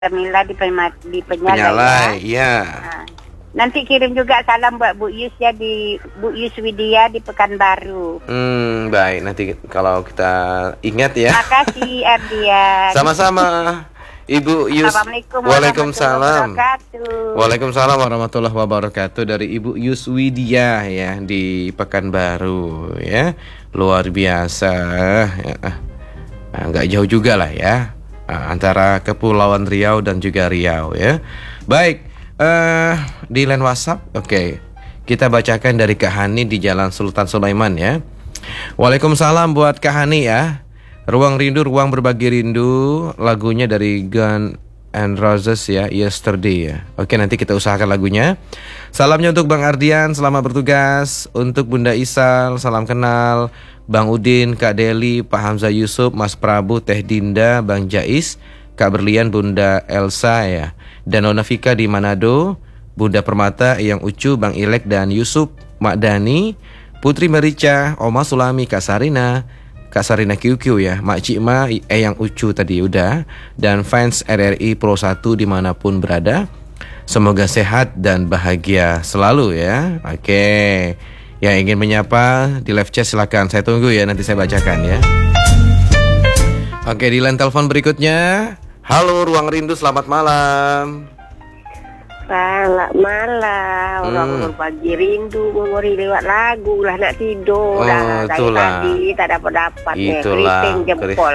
Mila di Penyalai. Penyalai, ya. Nah, nanti kirim juga salam buat Bu Yus ya, di Bu Yus Widya di Pekanbaru. Baik, nanti kalau kita ingat ya. Makasih Ardian. Sama-sama Ibu Yus. Assalamualaikum Waalaikumsalam. Waalaikumsalam warahmatullahi wabarakatuh dari Ibu Yus Widya ya di Pekanbaru ya. Luar biasa ya. Nggak jauh juga lah ya, antara Kepulauan Riau dan juga Riau ya. Baik, di line WhatsApp, oke. Kita bacakan dari Kak Hani di Jalan Sultan Sulaiman ya. Waalaikumsalam buat Kak Hani ya. Ruang Rindu, Ruang Berbagi Rindu, lagunya dari Gun and Roses ya, Yesterday ya. Oke, nanti kita usahakan lagunya. Salamnya untuk Bang Ardian, selamat bertugas. Untuk Bunda Isal, salam kenal. Bang Udin, Kak Deli, Pak Hamzah Yusuf, Mas Prabu, Teh Dinda, Bang Jais, Kak Berlian, Bunda Elsa ya. Dan Nona Fika di Manado, Bunda Permata, Eyang Ucu, Bang Ilek dan Yusuf, Mak Dani, Putri Merica, Oma Sulami, Kak Sarina QQ ya, Mak Cikma, Eyang Ucu tadi udah. Dan fans RRI Pro 1 dimanapun berada, semoga sehat dan bahagia selalu ya. Oke, yang ingin menyapa di live chat silakan, saya tunggu ya, nanti saya bacakan ya. Oke, di line telepon berikutnya. Halo Ruang Rindu, selamat malam. Selamat malam. Orang Berbagi Rindu, memori lewat lagu lah, nak tidur. Tadi tak dapat keriting jempol.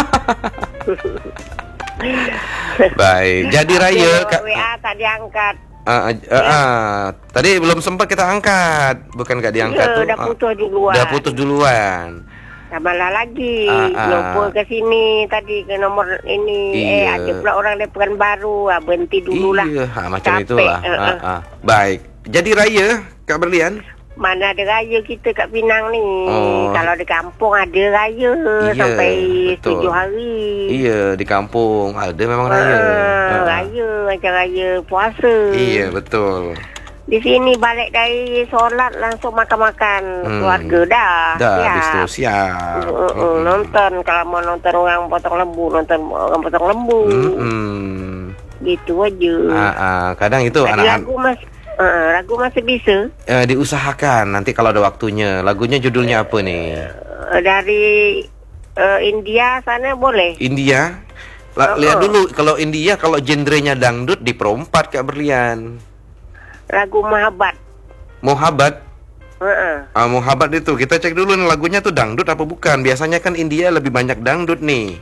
Baik, jadi Raya WA tak diangkat. Tadi belum sempat kita angkat, bukan gak diangkat tuh. Udah putus duluan. Malah lagi lupa ke sini tadi ke nomor ini. Ada pula orang dari Pekanbaru, berhenti dulu lah. Macam itulah. Baik, jadi Raya Kak Berlian. Mana ada raya kita kat Pinang ni. Kalau di kampung ada raya sampai 7 hari. Iya, di kampung ada memang raya. Raya macam raya puasa. Iya, betul. Di sini balik dari solat langsung makan-makan keluarga dah. Habis tu siap. Nonton, kalau mau nonton orang potong lembu, nonton orang potong lembu. Gitu aja. Kadang itu anak-anak lagu masih bisa. Diusahakan nanti kalau ada waktunya. Lagunya judulnya apa nih? Dari India sana boleh. India? Lihat dulu kalau India, kalau genrenya dangdut di Pro 4 Kak Berlian. Lagu Mohabbat. Mohabbat? Mohabbat itu kita cek dulu nih, lagunya tuh dangdut apa bukan. Biasanya kan India lebih banyak dangdut nih.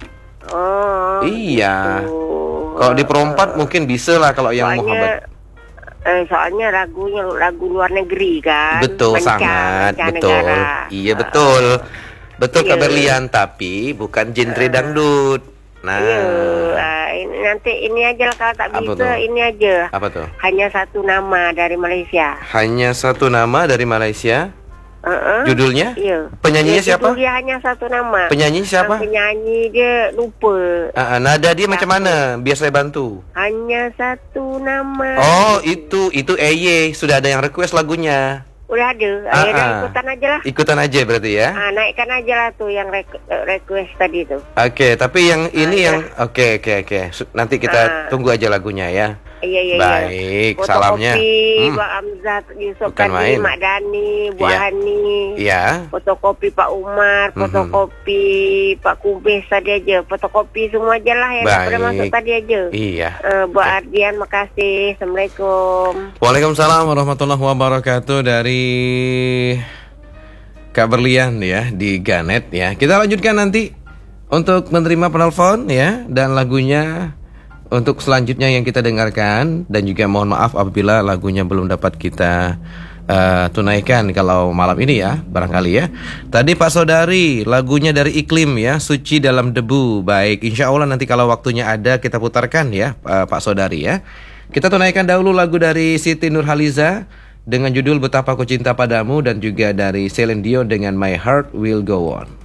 Iya. Kalau di Pro 4 mungkin bisa lah kalau yang Mohabbat. Soalnya lagunya lagu luar negeri kan. Betul, sangat betul. Negara. Iya betul. Betul Kak Berlian, tapi bukan genre dangdut. Nah, nanti ini aja lah, kalau tak bisa ini aja. Apa tuh? Hanya satu nama dari Malaysia. Hanya satu nama dari Malaysia. Judulnya? Iya. Penyanyinya siapa? Dia hanya satu nama. Penyanyi siapa? Penyanyi dia lupa. Nada dia macam mana? Biar saya bantu. Hanya satu nama. Oh, itu EY. Sudah ada yang request lagunya. Udah ada. Akhirnya ikutan aja lah. Ikutan aja berarti ya. Naikkan aja lah tuh yang request tadi tuh. Oke, tapi yang ini yang oke. Nanti kita tunggu aja lagunya ya. Iya. Baik, salamnya. Pak Hamzah Yusuf tadi, Mak Dani, Bu Hani. Iya. Fotokopi Pak Umar, fotokopi Pak Kubis tadi aja. Fotokopi semua aja lah yang pada masuk tadi aja. Iya. Buat Ardian, makasih. Assalamualaikum. Waalaikumsalam warahmatullahi wabarakatuh dari Kak Berlian ya di Ganet ya. Kita lanjutkan nanti untuk menerima penelpon ya, dan lagunya untuk selanjutnya yang kita dengarkan. Dan juga mohon maaf apabila lagunya belum dapat kita tunaikan kalau malam ini ya, barangkali ya. Tadi Pak Saudari, lagunya dari Iklim ya, Suci Dalam Debu. Baik, insya Allah nanti kalau waktunya ada kita putarkan ya, Pak Saudari ya. Kita tunaikan dahulu lagu dari Siti Nurhaliza dengan judul Betapa Ku Cinta Padamu, dan juga dari Celine Dion dengan My Heart Will Go On.